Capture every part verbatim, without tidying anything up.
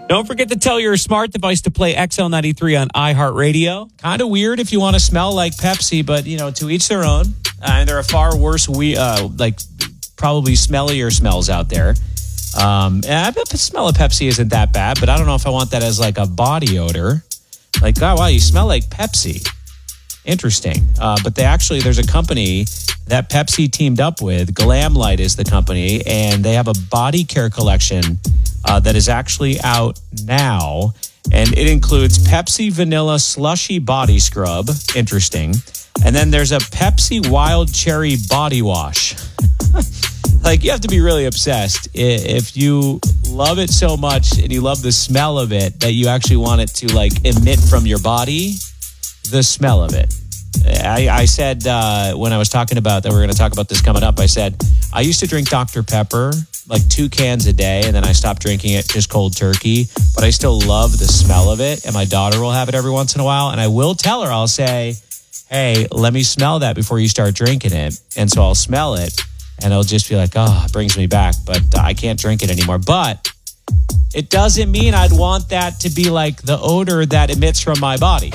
Don't forget to tell your smart device to play X L ninety-three on iHeartRadio. Kind of weird if you want to smell like Pepsi, but, you know, to each their own. Uh, and there are far worse, we uh, like, probably smellier smells out there. Um, and I bet the smell of Pepsi isn't that bad, but I don't know if I want that as like a body odor. Like, oh, wow, you smell like Pepsi. Interesting. Uh, but they actually, there's a company that Pepsi teamed up with. Glamlight is the company, and they have a body care collection uh, that is actually out now. And it includes Pepsi Vanilla Slushy Body Scrub. Interesting. And then there's a Pepsi Wild Cherry Body Wash. Like, you have to be really obsessed if you love it so much and you love the smell of it that you actually want it to, like, emit from your body the smell of it. I, I said uh, when I was talking about that, we we're going to talk about this coming up, I said, I used to drink Doctor Pepper, like two cans a day, and then I stopped drinking it just cold turkey, but I still love the smell of it, and my daughter will have it every once in a while, and I will tell her, I'll say, hey, let me smell that before you start drinking it, and so I'll smell it, and it'll just be like, oh, it brings me back, but uh, I can't drink it anymore. But it doesn't mean I'd want that to be like the odor that emits from my body.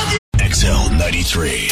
X L ninety-three.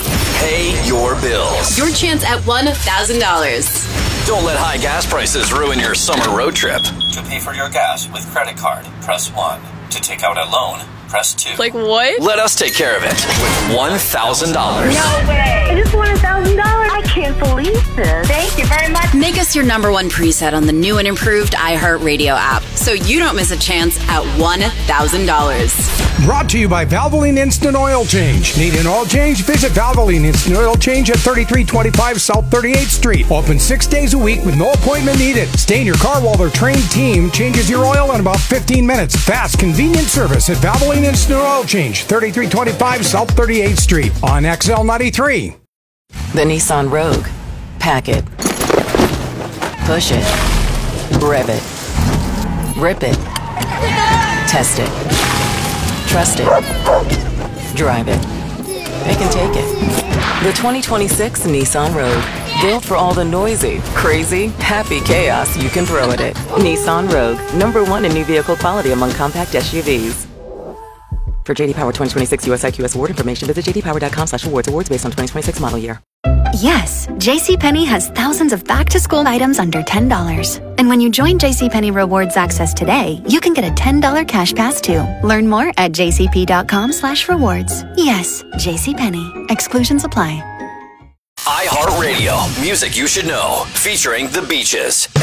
Pay your bills. Your chance at one thousand dollars. Don't let high gas prices ruin your summer road trip. To pay for your gas with credit card, press one. To take out a loan, press two. Like what? Let us take care of it with one thousand dollars. No way. I just won one thousand dollars. I can't believe this. Thank you very much. Make us your number one preset on the new and improved iHeartRadio app so you don't miss a chance at one thousand dollars. Brought to you by Valvoline Instant Oil Change. Need an oil change? Visit Valvoline Instant Oil Change at thirty-three twenty-five South thirty-eighth Street. Open six days a week with no appointment needed. Stay in your car while their trained team changes your oil in about fifteen minutes. Fast, convenient service at Valvoline Instant Oil Change, thirty-three twenty-five South thirty-eighth Street on X L ninety-three. The Nissan Rogue. Pack it. Push it. Rev it. Rip it. Test it. Trust it. Drive it. They can take it. The twenty twenty-six Nissan Rogue. Built for all the noisy, crazy, happy chaos you can throw at it. Nissan Rogue. Number one in new vehicle quality among compact S U Vs. For J D Power twenty twenty-six U S I Q S award information, visit j d power dot com slash awards. Awards based on twenty twenty-six model year. Yes, JCPenney has thousands of back-to-school items under ten dollars. And when you join JCPenney Rewards Access today, you can get a ten dollars cash pass too. Learn more at j c p dot com slash rewards. Yes, JCPenney. Exclusions apply. iHeartRadio. Music you should know. Featuring The Beaches.